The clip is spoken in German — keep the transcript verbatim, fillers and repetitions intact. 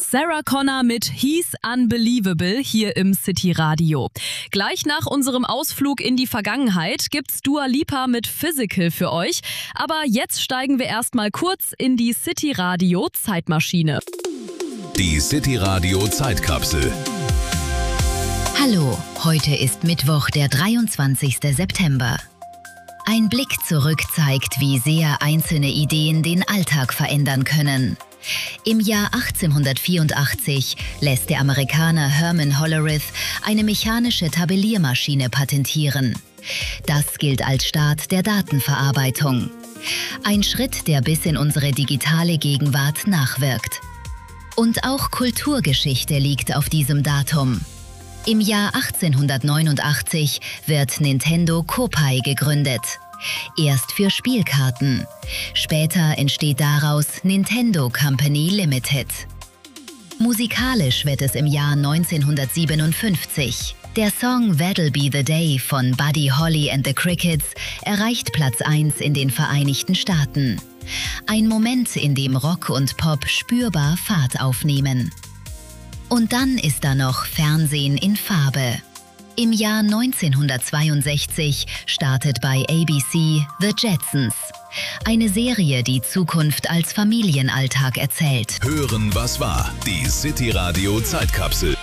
Sarah Connor mit He's Unbelievable hier im City Radio. Gleich nach unserem Ausflug in die Vergangenheit gibt's Dua Lipa mit Physical für euch. Aber jetzt steigen wir erstmal kurz in die City Radio Zeitmaschine. Die City Radio Zeitkapsel. Hallo, heute ist Mittwoch, der dreiundzwanzigste September. Ein Blick zurück zeigt, wie sehr einzelne Ideen den Alltag verändern können. Im Jahr achtzehnhundertvierundachtzig lässt der Amerikaner Herman Hollerith eine mechanische Tabelliermaschine patentieren. Das gilt als Start der Datenverarbeitung. Ein Schritt, der bis in unsere digitale Gegenwart nachwirkt. Und auch Kulturgeschichte liegt auf diesem Datum. Im Jahr achtzehnhundertneunundachtzig wird Nintendo Kopai gegründet. Erst für Spielkarten. Später entsteht daraus Nintendo Company Limited. Musikalisch wird es im Jahr neunzehnhundertsiebenundfünfzig. Der Song That'll Be the Day von Buddy Holly and the Crickets erreicht Platz eins in den Vereinigten Staaten. Ein Moment, in dem Rock und Pop spürbar Fahrt aufnehmen. Und dann ist da noch Fernsehen in Farbe. Im Jahr neunzehnhundertzweiundsechzig startet bei A B C The Jetsons. Eine Serie, die Zukunft als Familienalltag erzählt. Hören, was war. Die City Radio Zeitkapsel.